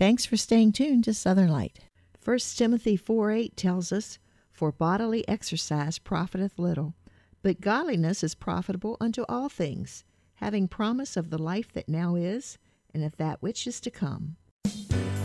Thanks for staying tuned to Southern Light. 1 Timothy 4:8 tells us, "For bodily exercise profiteth little, but godliness is profitable unto all things, having promise of the life that now is, and of that which is to come."